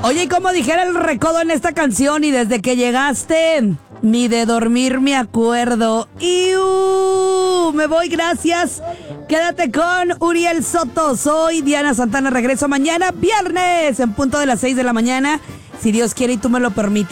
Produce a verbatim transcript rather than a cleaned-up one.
Oye, como dijera el recodo en esta canción, y desde que llegaste, ni de dormir me acuerdo. Y uh, me voy, gracias. Quédate con Uriel Soto. Soy Diana Santana. Regreso mañana, viernes, en punto de las seis de la mañana. Si Dios quiere y tú me lo permites.